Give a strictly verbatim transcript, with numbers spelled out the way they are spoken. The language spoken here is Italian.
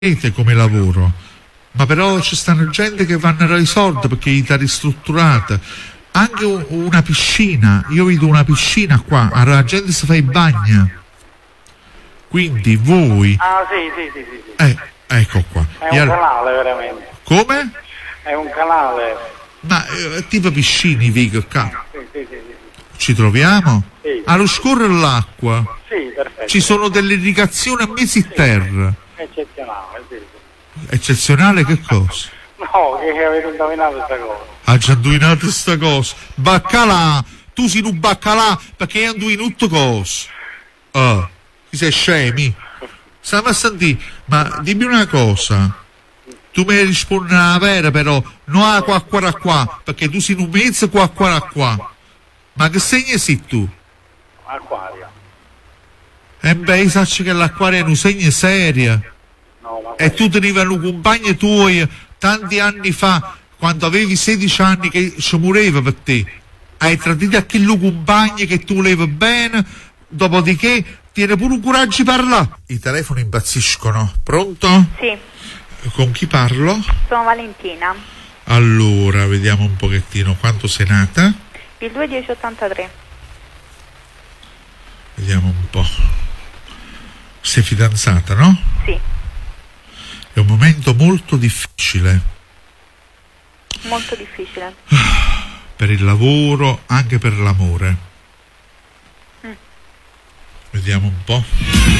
come lavoro, ma però ci stanno gente che vanno ai soldi perché gli dà ristrutturata. Anche un, una piscina, io vedo una piscina qua, la gente si fa i bagni, quindi voi ah sì sì sì sì, sì. Eh, ecco qua è un allora, canale veramente, come? è un canale, Ma eh, tipo piscini Vigo qua sì, sì, sì, sì. ci troviamo? Sì. Allo scorrere l'acqua Sì, perfetto, ci sono delle irrigazioni a mesi terra, eccezionale, sì, sì. eccezionale. Che cosa? No, che avete indovinato questa cosa. Ha già indovinato sta cosa. Baccalà, tu sei un baccalà perché hai indovinato cosa. Ah, ti sei scemi? Stiamo a sentire, ma dimmi una cosa. Tu mi rispondi la vera però, non a qua qua qua, perché tu sei un mezzo qua qua qua. Ma che segno sei tu? Acquario. E beh, sai che l'acquario è un segno serio. No, ma E tu tenevano compagni tuoi tanti anni fa, quando avevi sedici anni, che ci moreva per te. Hai tradito a chi lo compagni che tu volevi bene, dopodiché tieni pure un coraggio di parlare. I telefoni impazziscono. Pronto? Sì, Con chi parlo? sono Valentina. Allora, vediamo un pochettino quanto sei nata. Il due dieci ottantatré. Vediamo un po'. Sei fidanzata, no? Sì, È un momento molto difficile molto difficile. per il lavoro, anche per l'amore. Mm. Vediamo un po'.